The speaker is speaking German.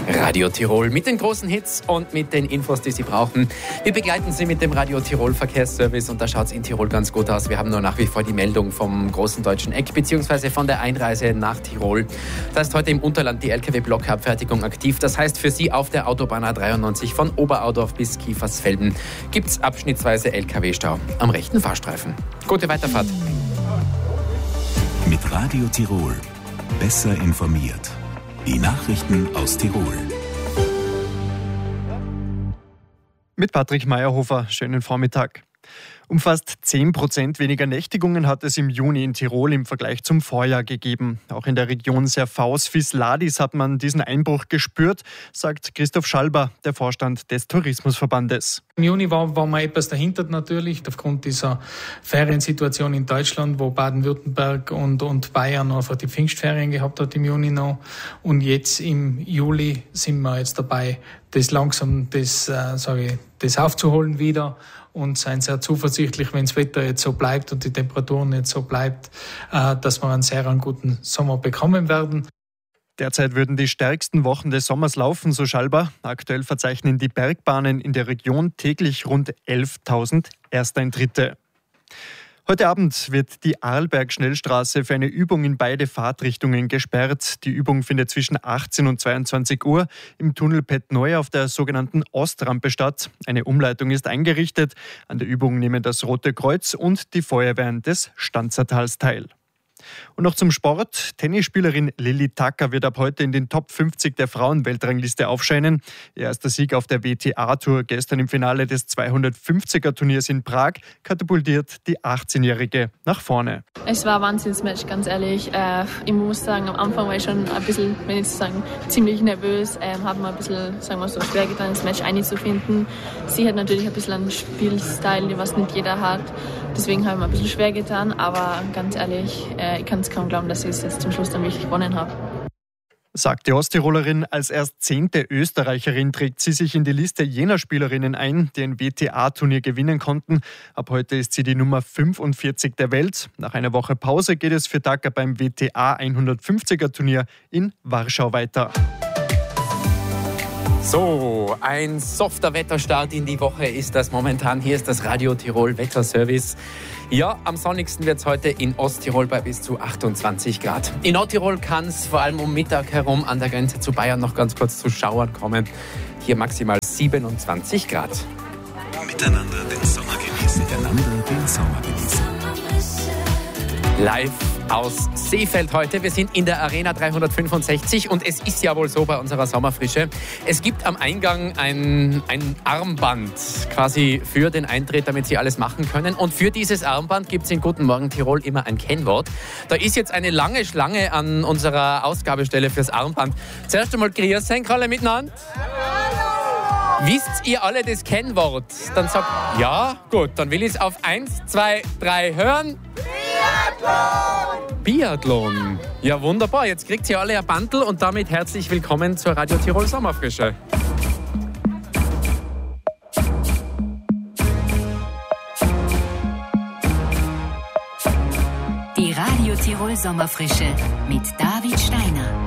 Radio Tirol mit den großen Hits und mit den Infos, die Sie brauchen. Wir begleiten Sie mit dem Radio Tirol Verkehrsservice und da schaut es in Tirol ganz gut aus. Wir haben nur nach wie vor die Meldung vom großen deutschen Eck bzw. von der Einreise nach Tirol. Da ist heute im Unterland die LKW-Blockabfertigung aktiv. Das heißt für Sie auf der Autobahn A93 von Oberaudorf bis Kiefersfelden gibt es abschnittsweise LKW-Stau am rechten Fahrstreifen. Gute Weiterfahrt. Mit Radio Tirol. Besser informiert. Die Nachrichten aus Tirol. Mit Patrick Meyerhofer, schönen Vormittag. Um fast 10% weniger Nächtigungen hat es im Juni in Tirol im Vergleich zum Vorjahr gegeben. Auch in der Region Serfaus-Visladis hat man diesen Einbruch gespürt, sagt Christoph Schalber, der Vorstand des Tourismusverbandes. Im Juni war man etwas dahinter natürlich, aufgrund dieser Feriensituation in Deutschland, wo Baden-Württemberg und Bayern einfach die Pfingstferien gehabt hat im Juni noch. Und jetzt im Juli sind wir jetzt dabei, das langsam das aufzuholen wieder. Und seien sehr zuversichtlich, wenn das Wetter jetzt so bleibt und die Temperaturen jetzt so bleibt, dass wir einen sehr guten Sommer bekommen werden. Derzeit würden die stärksten Wochen des Sommers laufen, so Schalber. Aktuell verzeichnen die Bergbahnen in der Region täglich rund 11.000 Ersteintritte. Heute Abend wird die Arlberg-Schnellstraße für eine Übung in beide Fahrtrichtungen gesperrt. Die Übung findet zwischen 18 und 22 Uhr im Tunnel Pett-Neu auf der sogenannten Ostrampe statt. Eine Umleitung ist eingerichtet. An der Übung nehmen das Rote Kreuz und die Feuerwehren des Stanzertals teil. Und noch zum Sport. Tennisspielerin Lilly Tacker wird ab heute in den Top 50 der Frauenweltrangliste aufscheinen. Ihr erster Sieg auf der WTA-Tour gestern im Finale des 250er-Turniers in Prag katapultiert die 18-Jährige nach vorne. Es war ein Wahnsinnsmatch, ganz ehrlich. Ich muss sagen, am Anfang war ich schon ein bisschen, wenn ich sagen, ziemlich nervös. Habe mir ein bisschen, sagen wir so, schwer getan, das Match einzufinden. Sie hat natürlich ein bisschen einen Spielstil, was nicht jeder hat. Deswegen habe ich mir ein bisschen schwer getan. Aber ganz ehrlich, ich kann es kaum glauben, dass ich es jetzt zum Schluss dann wirklich gewonnen habe. Sagt die Osttirolerin, als erst 10. Österreicherin trägt sie sich in die Liste jener Spielerinnen ein, die ein WTA-Turnier gewinnen konnten. Ab heute ist sie die Nummer 45 der Welt. Nach einer Woche Pause geht es für Tacker beim WTA 150er-Turnier in Warschau weiter. So, ein softer Wetterstart in die Woche ist das momentan. Hier ist das Radio Tirol Wetterservice. Ja, am sonnigsten wird es heute in Osttirol bei bis zu 28 Grad. In Nordtirol kann es vor allem um Mittag herum an der Grenze zu Bayern noch ganz kurz zu Schauern kommen. Hier maximal 27 Grad. Miteinander den Sommer genießen. Live aus Seefeld heute. Wir sind in der Arena 365 und es ist ja wohl so bei unserer Sommerfrische. Es gibt am Eingang ein Armband quasi für den Eintritt, damit Sie alles machen können. Und für dieses Armband gibt es in Guten Morgen Tirol immer ein Kennwort. Da ist jetzt eine lange Schlange an unserer Ausgabestelle fürs Armband. Zuerst einmal grüß euch alle miteinander. Wisst ihr alle das Kennwort? Dann sagt ja, gut, dann will ich es auf 1, 2, 3 hören. Biathlon! Biathlon. Ja, wunderbar. Jetzt kriegt ihr alle ein Bandel und damit herzlich willkommen zur Radio Tirol Sommerfrische. Die Radio Tirol Sommerfrische mit David Steiner.